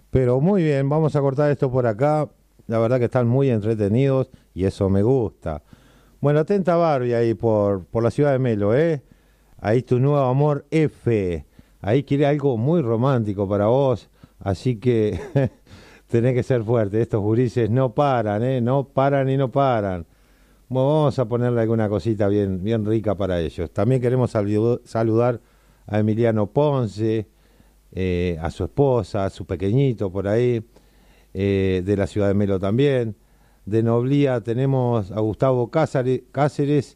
Pero muy bien, vamos a cortar esto por acá. La verdad que están muy entretenidos y eso me gusta. Bueno, atenta Barbie ahí por la ciudad de Melo, ¿eh? Ahí tu nuevo amor F. Ahí quiere algo muy romántico para vos. Así que tenés que ser fuerte. Estos gurises no paran, ¿eh? No paran y no paran. Bueno, vamos a ponerle alguna cosita bien, bien rica para ellos. También queremos saludar a Emiliano Ponce, a su esposa, a su pequeñito por ahí, de la ciudad de Melo también. De Noblía tenemos a Gustavo Cáceres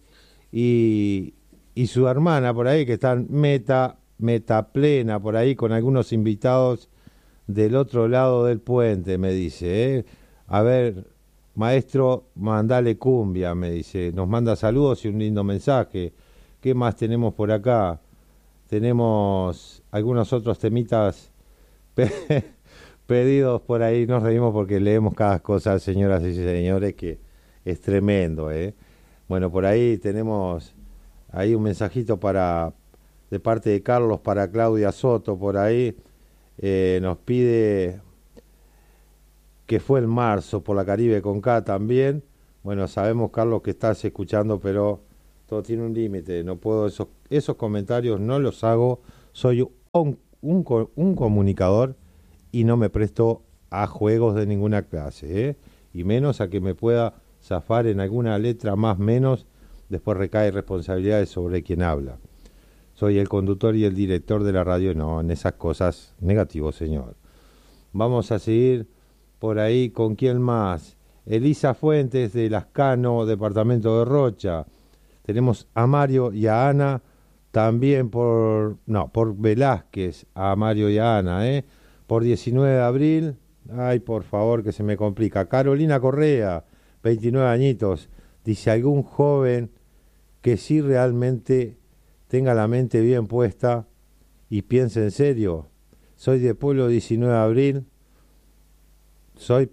y su hermana por ahí, que están meta plena por ahí, con algunos invitados del otro lado del puente, me dice. A ver, maestro, mandale cumbia, me dice. Nos manda saludos y un lindo mensaje. ¿Qué más tenemos por acá? Tenemos algunos otros temitas pe- pedidos por ahí. Nos reímos porque leemos cada cosa, señoras y señores, que es tremendo, ¿eh? Bueno, por ahí tenemos ahí un mensajito de parte de Carlos para Claudia Soto, por ahí. Nos pide que fue en marzo por la Caribe con K también. Bueno, sabemos, Carlos, que estás escuchando, pero todo tiene un límite. No puedo, esos comentarios no los hago. Soy un comunicador y no me presto a juegos de ninguna clase, ¿eh? Y menos a que me pueda zafar en alguna letra más menos. Después recae responsabilidades sobre quien habla. Soy el conductor y el director de la radio. No, en esas cosas, negativo, señor. Vamos a seguir por ahí con quién más. Elisa Fuentes de Lascano, departamento de Rocha. Tenemos a Mario y a Ana, también por Velázquez, a Mario y a Ana, ¿eh? Por 19 de abril, ay, por favor, que se me complica. Carolina Correa, 29 añitos, dice algún joven que sí realmente tenga la mente bien puesta y piense en serio. Soy de Pueblo 19 de abril, soy,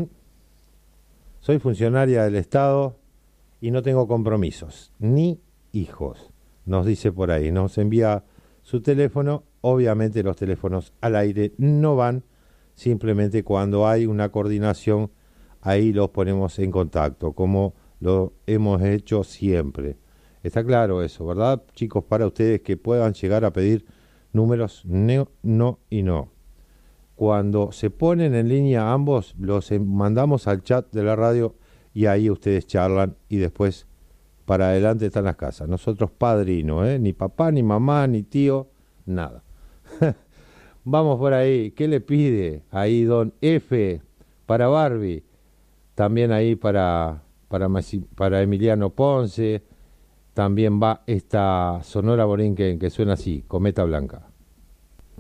soy funcionaria del Estado y no tengo compromisos, ni hijos, nos dice por ahí. Nos envía su teléfono. Obviamente los teléfonos al aire no van, simplemente cuando hay una coordinación, ahí los ponemos en contacto, como lo hemos hecho siempre. Está claro eso, ¿verdad, chicos? Para ustedes que puedan llegar a pedir números no, no y no. Cuando se ponen en línea ambos, los mandamos al chat de la radio y ahí ustedes charlan y después para adelante están las casas. Nosotros padrino, ¿eh? Ni papá, ni mamá, ni tío, nada. Vamos por ahí. ¿Qué le pide? Ahí don F para Barbie. También ahí para Emiliano Ponce. También va esta Sonora Borinquen que suena así, Cometa Blanca.